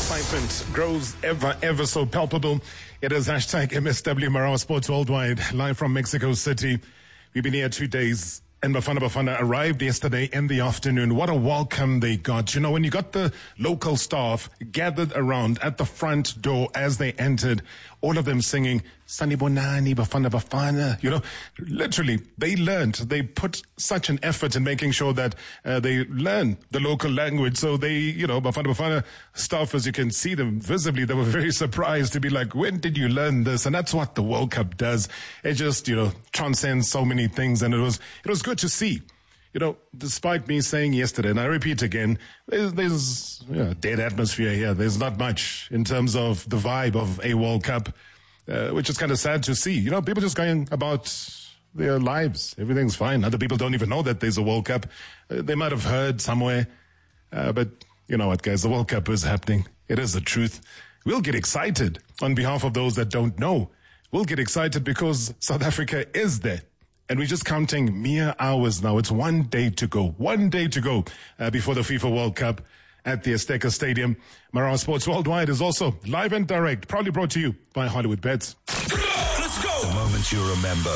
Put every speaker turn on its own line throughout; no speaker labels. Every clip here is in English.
excitement grows ever so palpable. It is hashtag MSW Marawa Sports Worldwide, live from Mexico City. We've been here 2 days, and Bafana arrived yesterday in the afternoon. What a welcome they got. You know, when you got the local staff gathered around at the front door as they entered, all of them singing, Sanibonani, Bafana. You know, literally, they learned. They put such an effort in making sure that they learn the local language. So they, you know, Bafana staff, as you can see them visibly, they were very surprised to be like, when did you learn this? And that's what the World Cup does. It just, you know, transcends so many things. And it was good to see. You know, despite me saying yesterday, and I repeat again, there's dead atmosphere here. There's not much in terms of the vibe of a World Cup, which is kind of sad to see. You know, people just going about their lives. Everything's fine. Other people don't even know that there's a World Cup. They might have heard somewhere. But you know what, guys? The World Cup is happening. It is the truth. We'll get excited on behalf of those that don't know. We'll get excited because South Africa is there. And we're just counting mere hours now. It's 1 day to go. 1 day to go before the FIFA World Cup at the Azteca Stadium. Marawa Sports Worldwide is also live and direct, proudly brought to you by Hollywood Bets.
Let's go! The moments you remember.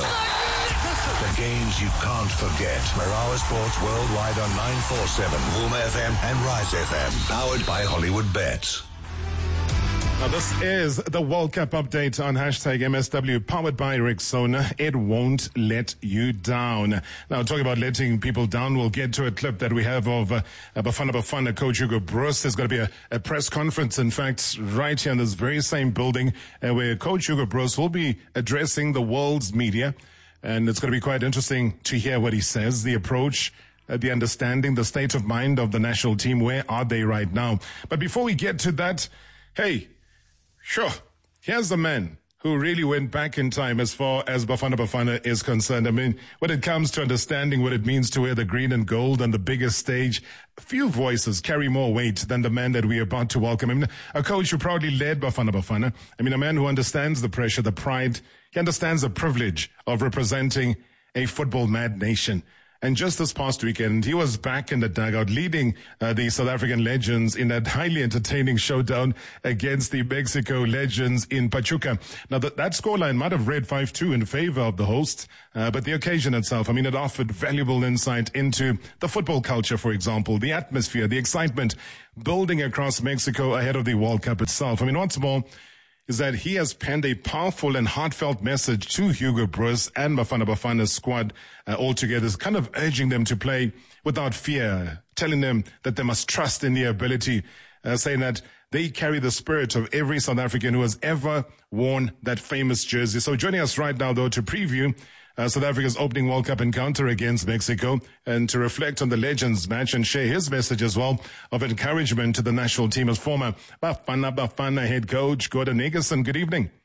The games you can't forget. Marawa Sports Worldwide on 947, Vuma FM and Rise FM. Powered by Hollywood Bets.
Now, this is the World Cup update on hashtag MSW, powered by Rexona. It won't let you down. Now, talking about letting people down, we'll get to a clip that we have of Bafana coach Hugo Broos. There's going to be a press conference, in fact, right here in this very same building, where coach Hugo Broos will be addressing the world's media. And it's going to be quite interesting to hear what he says, the approach, the understanding, the state of mind of the national team. Where are they right now? But before we get to that, hey, sure, here's the man who really went back in time as far as Bafana is concerned. I mean, when it comes to understanding what it means to wear the green and gold on the biggest stage, few voices carry more weight than the man that we're about to welcome. I mean, a coach who proudly led Bafana. I mean, a man who understands the pressure, the pride. He understands the privilege of representing a football-mad nation. And just this past weekend, he was back in the dugout leading the South African Legends in that highly entertaining showdown against the Mexico Legends in Pachuca. Now, that scoreline might have read 5-2 in favor of the hosts, but the occasion itself, I mean, it offered valuable insight into the football culture, for example, the atmosphere, the excitement building across Mexico ahead of the World Cup itself. I mean, what's more is that he has penned a powerful and heartfelt message to Hugo Broos and Bafana's squad altogether, kind of urging them to play without fear, telling them that they must trust in their ability, saying that they carry the spirit of every South African who has ever worn that famous jersey. So joining us right now, though, to preview South Africa's opening World Cup encounter against Mexico and to reflect on the Legends match and share his message as well of encouragement to the national team as former Bafana head coach Gordon Eggerson. Good evening.